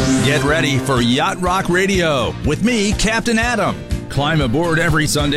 Get ready for Yacht Rock Radio with me, Captain Adam. Climb aboard every Sunday